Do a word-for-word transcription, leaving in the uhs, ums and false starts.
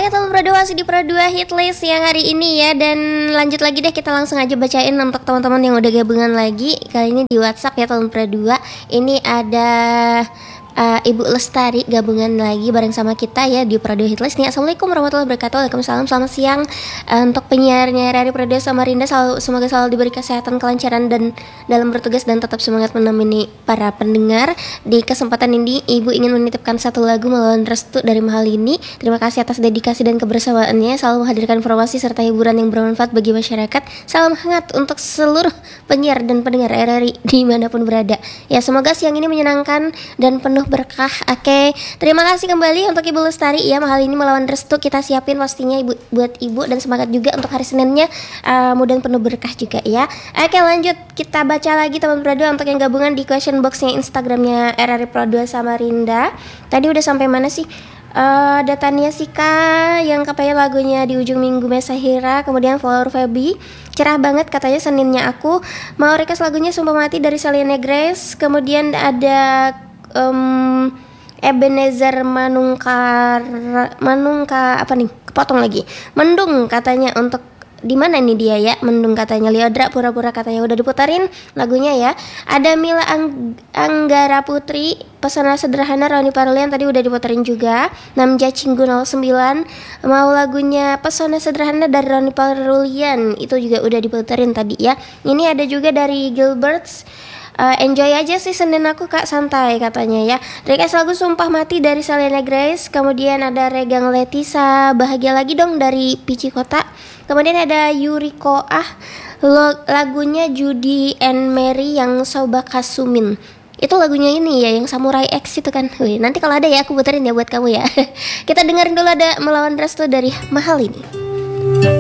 Oke, teman Pro dua masih di Pro dua Hitlist yang hari ini ya. Dan lanjut lagi deh, kita langsung aja bacain untuk teman-teman yang udah gabungan lagi. Kali ini di WhatsApp ya teman Pro dua. Ini ada uh, Ibu Lestari gabungan lagi bareng sama kita ya di Pro dua Hitlist nih. Assalamualaikum warahmatullahi wabarakatuh. Waalaikumsalam, selamat siang. uh, Untuk penyiarnya dari Pro dua Samarinda, selalu, semoga selalu diberi kesehatan, kelancaran dan dalam bertugas dan tetap semangat menemani para pendengar. Di kesempatan ini Ibu ingin menitipkan satu lagu Melawan Restu dari Mahalini. Terima kasih atas dedikasi dan kebersamaannya, selalu menghadirkan informasi serta hiburan yang bermanfaat bagi masyarakat. Salam hangat untuk seluruh penyiar dan pendengar R R I dimanapun berada. Ya, semoga siang ini menyenangkan dan penuh berkah. Oke, terima kasih kembali untuk Ibu Lestari ya. Mahalini Melawan Restu kita siapin pastinya Ibu, buat Ibu, dan semangat juga untuk hari Seninnya, uh, mudah penuh berkah juga ya. Oke, lanjut kita baca lagi teman Pro dua untuk yang gabungan di question boxnya Instagramnya R R I Pro dua Samarinda. Tadi udah sampai mana sih? Uh, ada Tania Sika yang katanya lagunya di ujung minggu Mesahira. Kemudian Flower Feby, cerah banget katanya Seninnya aku. Mau request lagunya Sumpah Mati dari Selena Grace. Kemudian ada um, Ebenezer Manungkar Manungka apa nih? Kepotong lagi. Mendung katanya untuk di mana nih dia ya? Mendung katanya. Liodra pura-pura katanya udah diputarin lagunya ya. Ada Mila Ang- Anggara Putri, Pesona Sederhana Roni Parlian tadi udah diputarin juga. Namja Cinggu nol sembilan mau lagunya Pesona Sederhana dari Roni Parlian, itu juga udah diputarin tadi ya. Ini ada juga dari Gilberts, Uh, enjoy aja sih Senin aku kak, santai katanya ya. Request lagu Sumpah Mati dari Selena Grace. Kemudian ada Regang Letisa, Bahagia Lagi Dong dari Pici Kota. Kemudian ada Yuriko Ah, lagunya Judy and Mary yang Soba Kasumin. Itu lagunya ini ya, yang Samurai X itu kan. Wih, nanti kalau ada ya aku puterin ya buat kamu ya. Kita dengerin dulu ada Melawan Restu dari Mahalini.